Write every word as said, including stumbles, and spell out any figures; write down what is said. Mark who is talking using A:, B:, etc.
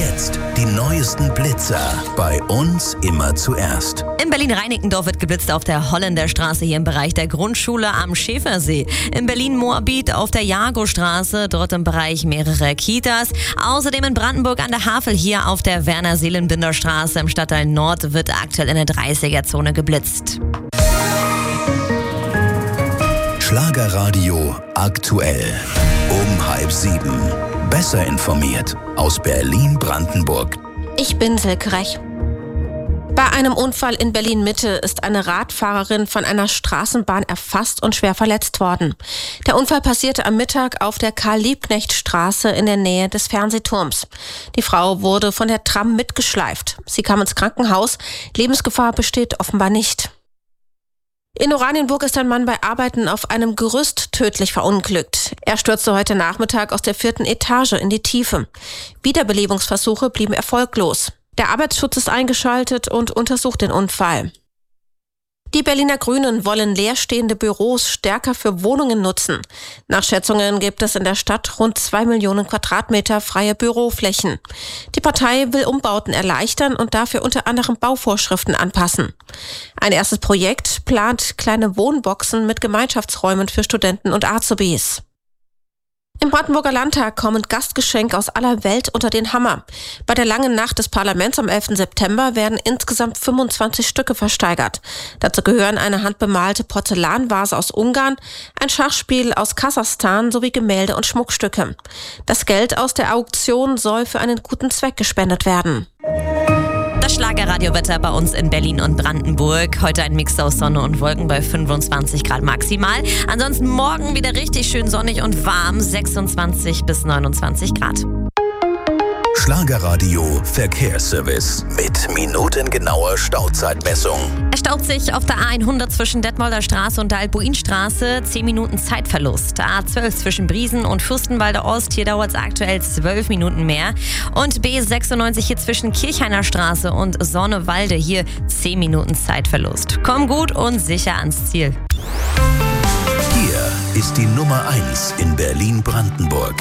A: jetzt die neuesten Blitzer bei uns immer zuerst.
B: In Berlin-Reinickendorf wird geblitzt auf der Holländerstraße hier im Bereich der Grundschule am Schäfersee. In Berlin-Moabit auf der Jagostraße, dort im Bereich mehrere Kitas. Außerdem in Brandenburg an der Havel hier auf der Werner-Seelenbinder-Straße im Stadtteil Nord wird aktuell in der dreißiger-Zone geblitzt.
A: Schlagerradio aktuell. Um halb sieben. Besser informiert aus Berlin-Brandenburg.
C: Ich bin Silke Rech. Bei einem Unfall in Berlin-Mitte ist eine Radfahrerin von einer Straßenbahn erfasst und schwer verletzt worden. Der Unfall passierte am Mittag auf der Karl-Liebknecht-Straße in der Nähe des Fernsehturms. Die Frau wurde von der Tram mitgeschleift. Sie kam ins Krankenhaus. Lebensgefahr besteht offenbar nicht. In Oranienburg ist ein Mann bei Arbeiten auf einem Gerüst tödlich verunglückt. Er stürzte heute Nachmittag aus der vierten Etage in die Tiefe. Wiederbelebungsversuche blieben erfolglos. Der Arbeitsschutz ist eingeschaltet und untersucht den Unfall. Die Berliner Grünen wollen leerstehende Büros stärker für Wohnungen nutzen. Nach Schätzungen gibt es in der Stadt rund zwei Millionen Quadratmeter freie Büroflächen. Die Partei will Umbauten erleichtern und dafür unter anderem Bauvorschriften anpassen. Ein erstes Projekt plant kleine Wohnboxen mit Gemeinschaftsräumen für Studenten und Azubis. Im Brandenburger Landtag kommen Gastgeschenke aus aller Welt unter den Hammer. Bei der langen Nacht des Parlaments am elften September werden insgesamt fünfundzwanzig Stücke versteigert. Dazu gehören eine handbemalte Porzellanvase aus Ungarn, ein Schachspiel aus Kasachstan sowie Gemälde und Schmuckstücke. Das Geld aus der Auktion soll für einen guten Zweck gespendet werden.
B: Das Schlagerradiowetter bei uns in Berlin und Brandenburg. Heute ein Mix aus Sonne und Wolken bei fünfundzwanzig Grad maximal. Ansonsten morgen wieder richtig schön sonnig und warm, sechsundzwanzig bis neunundzwanzig Grad.
A: Schlagerradio Verkehrsservice mit minutengenauer Stauzeitmessung.
B: Es staut sich auf der A hundert zwischen Detmolder Straße und der Albuinstraße. zehn Minuten Zeitverlust. A zwölf zwischen Briesen und Fürstenwalde Ost. Hier dauert es aktuell zwölf Minuten mehr. Und B sechsundneunzig hier zwischen Kirchhainer Straße und Sonnewalde. Hier zehn Minuten Zeitverlust. Komm gut und sicher ans Ziel.
A: Hier ist die Nummer eins in Berlin-Brandenburg.